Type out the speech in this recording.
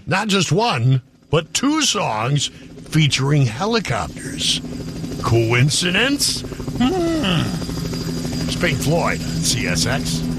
Not just one, but two songs featuring helicopters. Coincidence? It's Pink Floyd on CSX.